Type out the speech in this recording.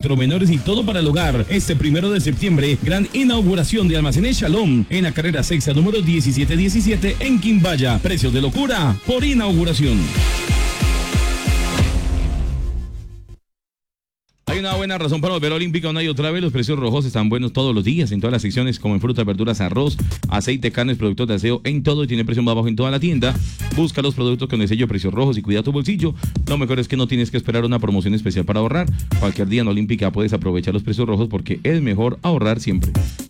electromenores y todo para el hogar. Este 1 de septiembre, gran inauguración de Almacenes Shalom en la carrera sexta número 1717 en Quimbaya. Precios de locura por inauguración. Hay una buena razón para volver a Olímpica una y otra vez. Los precios rojos están buenos todos los días en todas las secciones, como en frutas, verduras, arroz, aceite, carnes, productos de aseo, en todo, y tiene precio más bajo en toda la tienda. Busca los productos con el sello precios rojos y cuida tu bolsillo. Lo mejor es que no tienes que esperar una promoción especial para ahorrar. Cualquier día en Olímpica puedes aprovechar los precios rojos porque es mejor ahorrar siempre.